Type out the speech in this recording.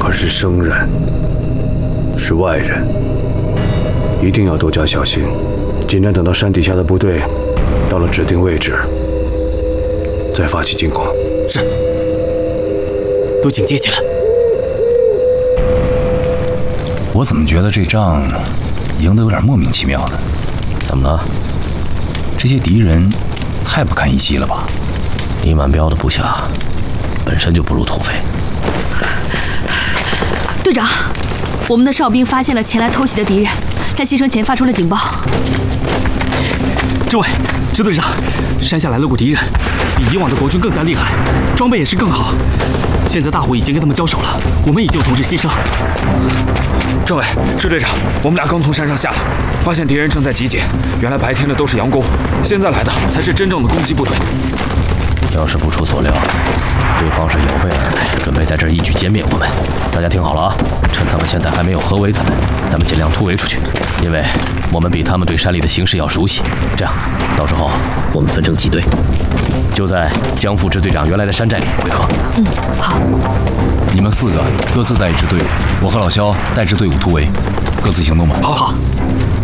可是生人，是外人，一定要多加小心，尽量等到山底下的部队到了指定位置，再发起进攻。 是，都警戒起来。 我怎么觉得这仗赢得有点莫名其妙的？ 怎么了？ 这些敌人太不堪一击了吧？ 李满彪的部下本身就不入土匪。 队长，我们的哨兵发现了前来偷袭的敌人，在牺牲前发出了警报。 这位支队长，山下来了股敌人，比以往的国军更加厉害，装备也是更好。现在大虎已经跟他们交手了，我们已经有同志牺牲。 政委，支队长，我们俩刚从山上下来，发现敌人正在集结。原来白天的都是佯攻，现在来的才是真正的攻击部队。 要是不出所料，对方是有备而来，准备在这儿一举歼灭我们。大家听好了啊，趁他们现在还没有合围咱们尽量突围出去，因为我们比他们对山里的形势要熟悉。这样，到时候我们分成几队，就在江副支队长原来的山寨里会合。 好。 你们4个各自带一支队伍，我和老肖带支队伍突围，各自行动吧。 好。